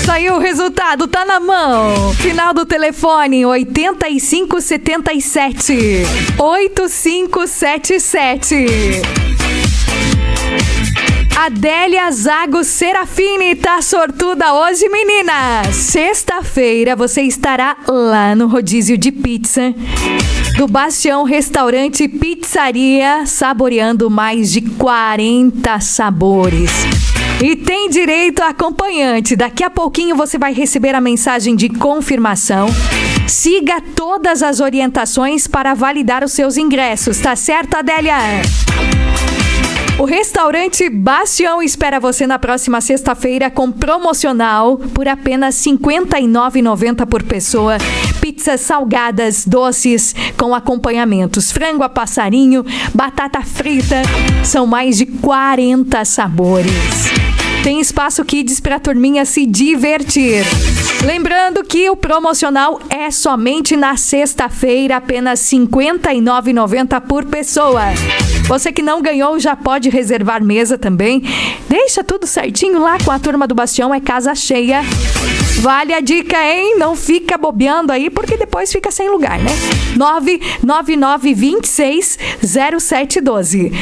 Saiu o resultado, tá na mão. Final do telefone 8577. 8577. Adélia Zago Serafini tá sortuda hoje, meninas. Sexta-feira você estará lá no rodízio de pizza do Bastião Restaurante e Pizzaria, saboreando mais de 40 sabores. E tem direito a acompanhante. Daqui a pouquinho você vai receber a mensagem de confirmação. Siga todas as orientações para validar os seus ingressos, tá certo, Adélia? O restaurante Bastião espera você na próxima sexta-feira com promocional por apenas R$ 59,90 por pessoa. Pizzas salgadas, doces, com acompanhamentos. Frango a passarinho, batata frita. São mais de 40 sabores. Tem espaço kids para a turminha se divertir. Lembrando que o promocional é somente na sexta-feira, apenas R$ 59,90 por pessoa. Você que não ganhou já pode reservar mesa também. Deixa tudo certinho lá com a turma do Bastião, é casa cheia. Vale a dica, hein? Não fica bobeando aí, porque depois fica sem lugar, né? 999260712.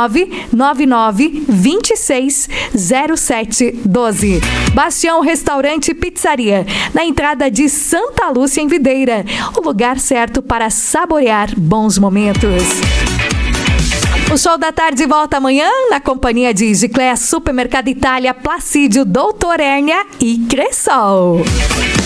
999260712. Bastião Restaurante e Pizzaria, na entrada de Santa Lúcia, em Videira. O lugar certo para saborear bons momentos. O Show da Tarde volta amanhã na companhia de Giclé, Supermercado Itália, Placídio, Doutor Hérnia e Cressol.